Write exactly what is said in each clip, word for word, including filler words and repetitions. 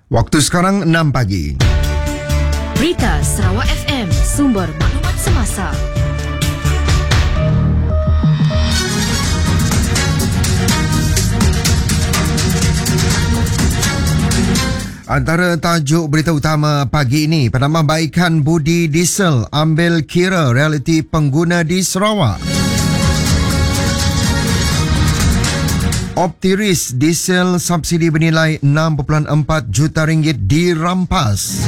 Waktu sekarang enam pagi. Berita Sarawak F M, sumber maklumat semasa. Antara tajuk berita utama pagi ini, Penambahbaikan Budi Diesel ambil kira realiti pengguna di Sarawak. Optiris diesel subsidi bernilai enam perpuluhan empat juta ringgit dirampas.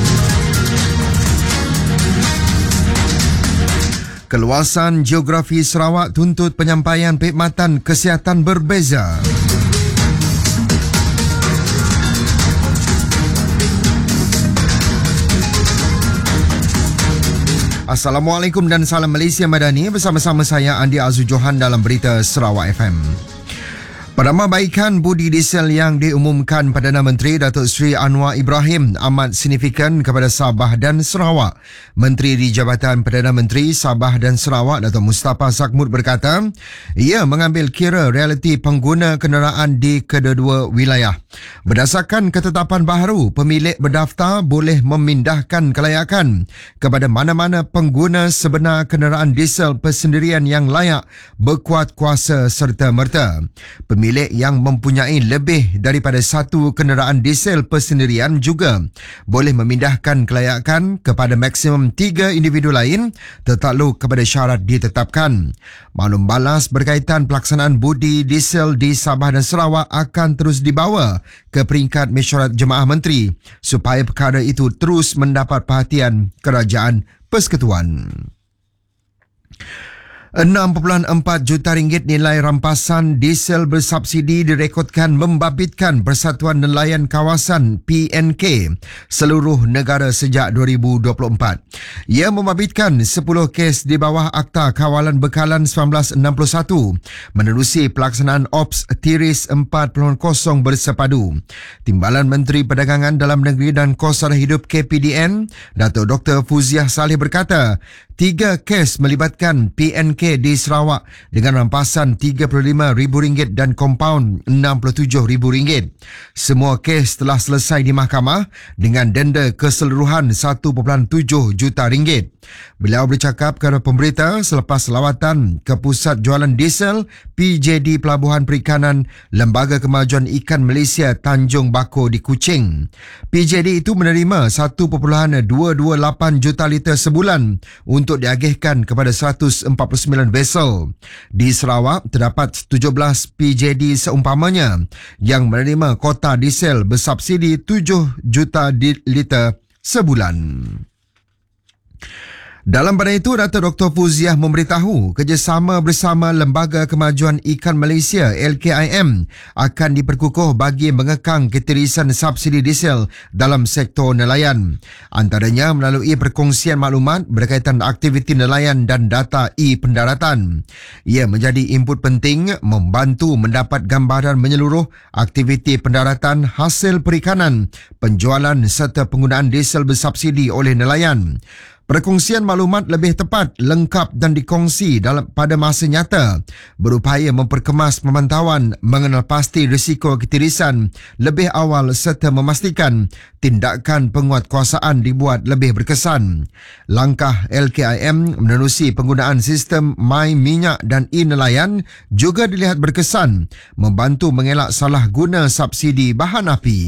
Keluasan geografi Sarawak tuntut penyampaian perkhidmatan kesihatan berbeza. Assalamualaikum dan salam Malaysia Madani, bersama-sama saya Andi Azu Johan dalam berita Sarawak F M. Penambahbaikan Budi Diesel yang diumumkan Perdana Menteri Datuk Seri Anwar Ibrahim amat signifikan kepada Sabah dan Sarawak. Menteri di Jabatan Perdana Menteri Sabah dan Sarawak Datuk Mustafa Sakmud berkata, ia mengambil kira realiti pengguna kenderaan di kedua-dua wilayah. Berdasarkan ketetapan baharu, pemilik berdaftar boleh memindahkan kelayakan kepada mana-mana pengguna sebenar kenderaan diesel persendirian yang layak berkuat kuasa serta-merta. Pemilik yang mempunyai lebih daripada satu kenderaan diesel persendirian juga boleh memindahkan kelayakan kepada maksimum tiga individu lain tertakluk kepada syarat ditetapkan. Maklum balas berkaitan pelaksanaan budi diesel di Sabah dan Sarawak akan terus dibawa ke peringkat mesyuarat Jemaah Menteri supaya perkara itu terus mendapat perhatian Kerajaan Persekutuan. enam perpuluhan empat juta ringgit nilai rampasan diesel bersubsidi direkodkan membabitkan Persatuan Nelayan Kawasan P N K seluruh negara sejak dua ribu dua puluh empat. Ia membabitkan sepuluh kes di bawah Akta Kawalan Bekalan seribu sembilan ratus enam puluh satu menerusi pelaksanaan Ops Tiris empat kosong kosong bersepadu. Timbalan Menteri Perdagangan Dalam Negeri dan Kos Sara Hidup K P D N, Datuk Doktor Fuziah Saleh berkata, tiga kes melibatkan P N K di Sarawak dengan rampasan tiga puluh lima ribu ringgit dan kompaun enam puluh tujuh ribu ringgit. Semua kes telah selesai di mahkamah dengan denda keseluruhan satu perpuluhan tujuh juta ringgit. Beliau bercakap kepada pemberita selepas lawatan ke Pusat Jualan Diesel P J D Pelabuhan Perikanan Lembaga Kemajuan Ikan Malaysia Tanjung Bako di Kuching. P J D itu menerima satu perpuluhan dua dua lapan juta liter sebulan untuk diagihkan kepada seratus empat puluh sembilan vessel. Di Sarawak terdapat tujuh belas P J D seumpamanya yang menerima kota diesel bersubsidi tujuh juta liter sebulan. Dalam pada itu, Datuk Doktor Fuziah memberitahu kerjasama bersama Lembaga Kemajuan Ikan Malaysia L K I M akan diperkukuh bagi mengekang ketirisan subsidi diesel dalam sektor nelayan. Antaranya melalui perkongsian maklumat berkaitan aktiviti nelayan dan data e-pendaratan. Ia menjadi input penting membantu mendapat gambaran menyeluruh aktiviti pendaratan, hasil perikanan, penjualan serta penggunaan diesel bersubsidi oleh nelayan. Perkongsian maklumat lebih tepat, lengkap dan dikongsi dalam pada masa nyata berupaya memperkemas pemantauan mengenal pasti risiko ketirisan lebih awal serta memastikan tindakan penguatkuasaan dibuat lebih berkesan. Langkah L K I M menerusi penggunaan sistem My Minyak dan e-nelayan juga dilihat berkesan membantu mengelak salah guna subsidi bahan api.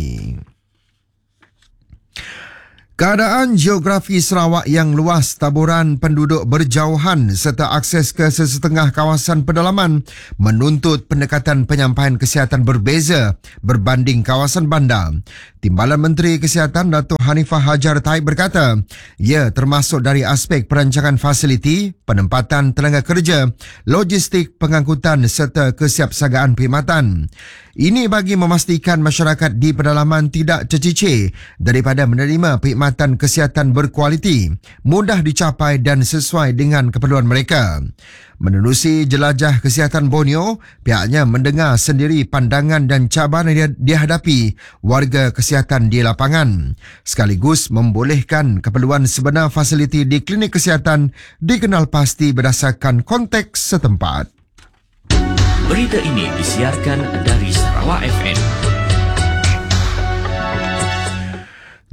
Keadaan geografi Sarawak yang luas, taburan penduduk berjauhan serta akses ke sesetengah kawasan pedalaman menuntut pendekatan penyampaian kesihatan berbeza berbanding kawasan bandar. Timbalan Menteri Kesihatan Datuk Hanifah Hajar Taib berkata, ia termasuk dari aspek perancangan fasiliti, penempatan tenaga kerja, logistik, pengangkutan serta kesiapsiagaan perkhidmatan. Ini bagi memastikan masyarakat di pedalaman tidak tercicir daripada menerima perkhidmatan kesihatan berkualiti, mudah dicapai dan sesuai dengan keperluan mereka. Menerusi jelajah kesihatan Borneo, pihaknya mendengar sendiri pandangan dan cabaran yang dihadapi warga kesihatan di lapangan, sekaligus membolehkan keperluan sebenar fasiliti di klinik kesihatan dikenal pasti berdasarkan konteks setempat. Berita ini disiarkan dari Sarawak F M.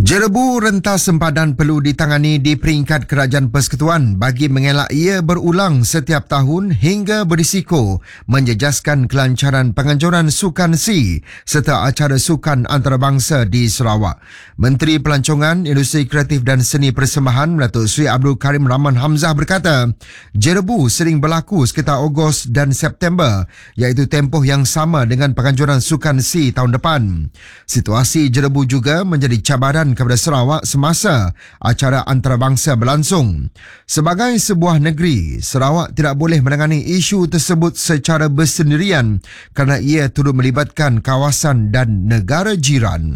Jerebu rentas sempadan perlu ditangani di peringkat Kerajaan Persekutuan bagi mengelak ia berulang setiap tahun hingga berisiko menjejaskan kelancaran penganjuran Sukan C serta acara sukan antarabangsa di Sarawak. Menteri Pelancongan, Industri Kreatif dan Seni Persembahan Datuk Seri Abdul Karim Rahman Hamzah berkata, jerebu sering berlaku sekitar Ogos dan September iaitu tempoh yang sama dengan penganjuran Sukan C tahun depan. Situasi jerebu juga menjadi cabaran kepada Sarawak semasa acara antarabangsa berlangsung. Sebagai sebuah negeri, Sarawak tidak boleh menangani isu tersebut secara bersendirian kerana ia turut melibatkan kawasan dan negara jiran.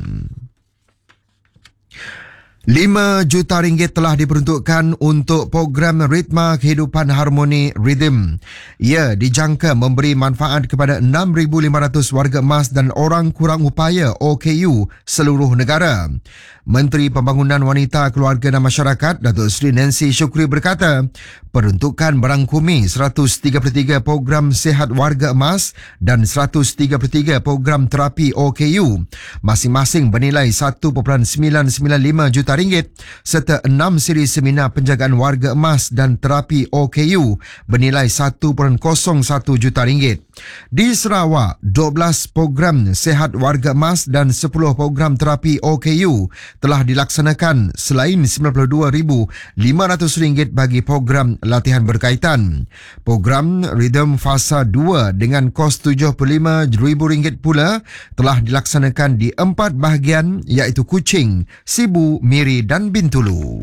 lima juta ringgit telah diperuntukkan untuk program Ritma Kehidupan Harmoni Rhythm. Ia dijangka memberi manfaat kepada enam ribu lima ratus warga emas dan orang kurang upaya O K U seluruh negara. Menteri Pembangunan Wanita, Keluarga dan Masyarakat Datuk Seri Nancy Shukri berkata, peruntukan merangkumi seratus tiga puluh tiga program sihat warga emas dan seratus tiga puluh tiga program terapi O K U, masing-masing bernilai satu perpuluhan sembilan sembilan lima juta ringgit serta enam siri seminar penjagaan warga emas dan terapi O K U bernilai satu perpuluhan kosong satu juta ringgit. Di Sarawak, dua belas program sihat warga emas dan sepuluh program terapi O K U telah dilaksanakan selain sembilan puluh dua ribu lima ratus ringgit bagi program latihan berkaitan. Program Rhythm Fasa dua dengan kos tujuh puluh lima ribu ringgit pula telah dilaksanakan di empat bahagian iaitu Kuching, Sibu, Miri dan Bintulu.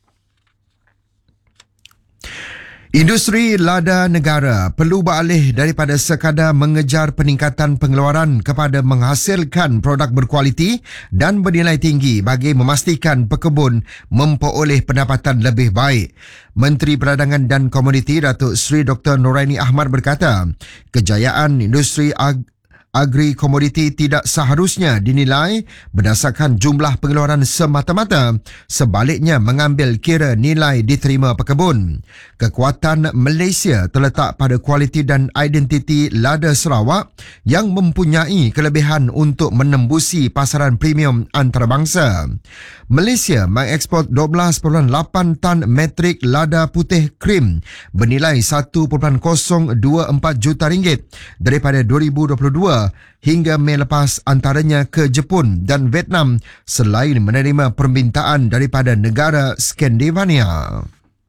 Industri lada negara perlu beralih daripada sekadar mengejar peningkatan pengeluaran kepada menghasilkan produk berkualiti dan bernilai tinggi bagi memastikan pekebun memperoleh pendapatan lebih baik. Menteri Perdagangan dan Komoditi Datuk Seri Doktor Noraini Ahmad berkata, kejayaan industri ag- agri-komoditi tidak seharusnya dinilai berdasarkan jumlah pengeluaran semata-mata, sebaliknya mengambil kira nilai diterima pekebun. Kekuatan Malaysia terletak pada kualiti dan identiti lada Sarawak yang mempunyai kelebihan untuk menembusi pasaran premium antarabangsa. Malaysia mengekspor dua belas perpuluhan lapan tan metrik lada putih krim bernilai satu perpuluhan kosong dua empat juta ringgit daripada dua ribu dua puluh dua hingga Mei lepas, antaranya ke Jepun dan Vietnam selain menerima permintaan daripada negara Skandinavia.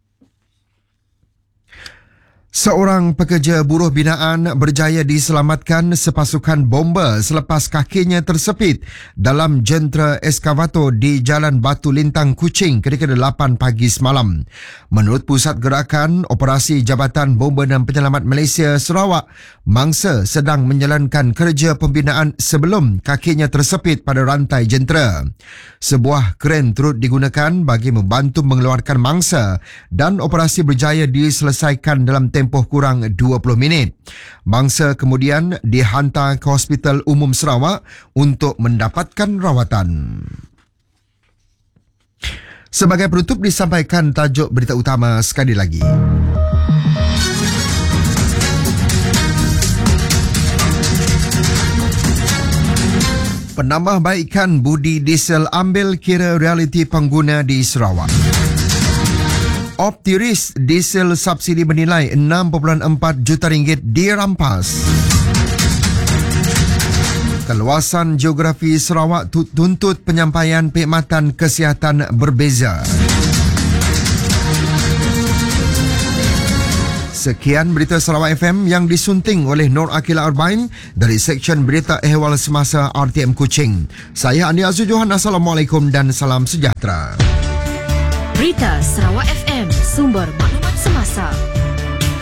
Seorang pekerja buruh binaan berjaya diselamatkan sepasukan bomba selepas kakinya tersepit dalam jentera eskavator di Jalan Batu Lintang, Kuching ketika lapan pagi semalam. Menurut Pusat Gerakan Operasi Jabatan Bomba dan Penyelamat Malaysia Sarawak, mangsa sedang menjalankan kerja pembinaan sebelum kakinya tersepit pada rantai jentera. Sebuah kren turut digunakan bagi membantu mengeluarkan mangsa dan operasi berjaya diselesaikan dalam tempoh kurang dua puluh minit. Mangsa kemudian dihantar ke Hospital Umum Sarawak untuk mendapatkan rawatan. Sebagai penutup disampaikan tajuk berita utama sekali lagi. Penambahbaikan budi diesel ambil kira realiti pengguna di Sarawak. Optiris diesel subsidi bernilai enam perpuluhan empat juta ringgit dirampas. Keluasan geografi Sarawak tuntut penyampaian perkhidmatan kesihatan berbeza. Sekian berita Sarawak F M yang disunting oleh Nur Akila Arbain dari Seksyen Berita Ehwal Semasa R T M Kuching. Saya Andi Azul Johan. Assalamualaikum dan salam sejahtera. Berita Sarawak F M, sumber maklumat semasa.